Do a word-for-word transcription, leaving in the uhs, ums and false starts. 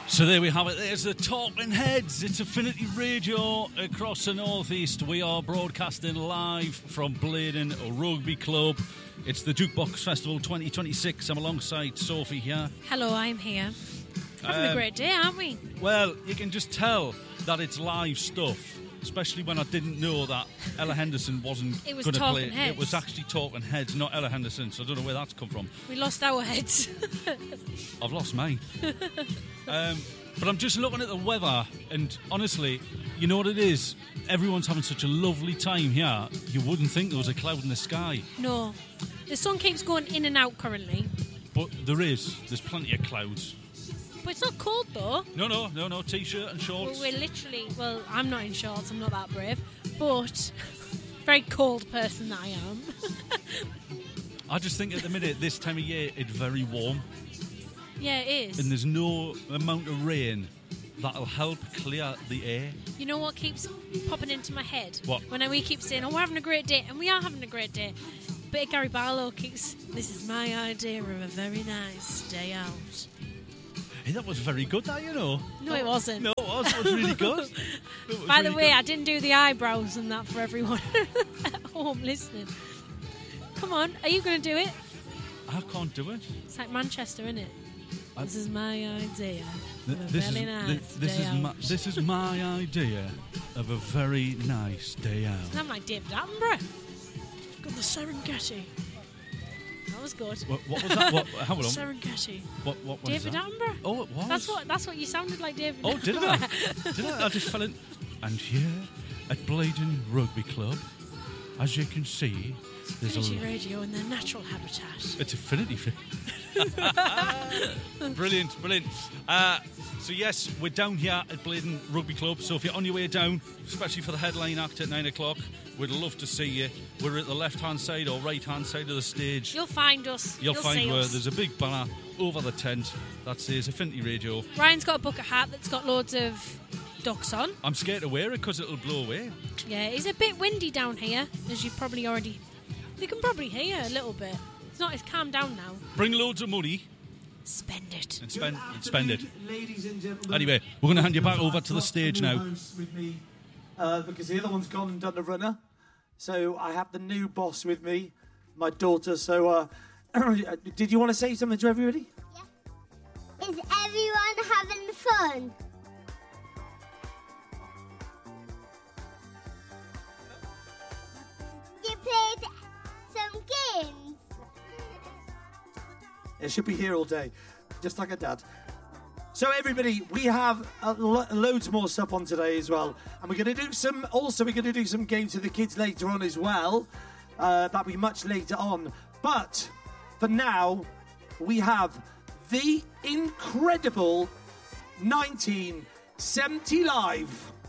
So there we have it. There's the Talking Heads. It's Affinity Radio across the North East. We are broadcasting live from Blaydon Rugby Club. It's the Jukebox Festival twenty twenty-six. I'm alongside Sophie here. Hello, I'm here. Having um, a great day, aren't we? Well, you can just tell that it's live stuff. Especially when I didn't know that Ella Henderson wasn't going to play. Heads. It was actually Talking Heads, not Ella Henderson, so I don't know where that's come from. We lost our heads. I've lost mine. um, but I'm just looking at the weather, and honestly, you know what it is? Everyone's having such a lovely time here, you wouldn't think there was a cloud in the sky. No. The sun keeps going in and out currently. But there is. There's plenty of clouds. But it's not cold, though. No, no, no, no. T-shirt and shorts. Well, we're literally... Well, I'm not in shorts. I'm not that brave. But... very cold person that I am. I just think at the minute, this time of year, it's very warm. Yeah, it is. And there's no amount of rain that'll help clear the air. You know what keeps popping into my head? What? When we keep saying, oh, we're having a great day. And we are having a great day. But Gary Barlow keeps... This is my idea of a very nice day out. Hey, that was very good, that, you know. No, it wasn't. No, it was. It was really good. Was By really the way, good. I didn't do the eyebrows and that for everyone at home listening. Come on, are you going to do it? I can't do it. It's like Manchester, isn't it? I, this is my idea th- of a this very is, nice th- this day is out. my, This is my idea of a very nice day out. I'm like David Attenborough. Got the Serengeti. That was good. What, what was that? What, how long? Serengeti. What, what was David that? Attenborough. Oh, it was? That's what, that's what you sounded like, David Oh, did I? Did I? I just fell in. And here at Blaydon Rugby Club, as you can see, there's Affinity a... Radio in their natural habitat. It's Affinity. Brilliant, brilliant. Uh, so yes, we're down here at Blaydon Rugby Club. So if you're on your way down, especially for the headline act at nine o'clock, we'd love to see you. We're at the left-hand side or right-hand side of the stage. You'll find us. You'll, You'll find see where us. there's a big banner over the tent that says Affinity Radio. Ryan's got a bucket hat that's got loads of ducks on. I'm scared to wear it because it'll blow away. Yeah, it's a bit windy down here, as you've probably already... You can probably hear a little bit. It's not, it's calmed down now. Bring loads of money. Spend it. And spend, and spend it. Ladies and gentlemen. Anyway, we're going to hand you back over to the stage now. With me, uh, because the other one's gone and done the runner. So I have the new boss with me, my daughter. So uh, did you want to say something to everybody? Yeah. Is everyone having fun? You played some games? It should be here all day, just like a dad. So everybody, we have uh, lo- loads more stuff on today as well, and we're going to do some. Also, we're going to do some games with the kids later on as well. Uh, that'll be much later on. But for now, we have the incredible nineteen seventy Live.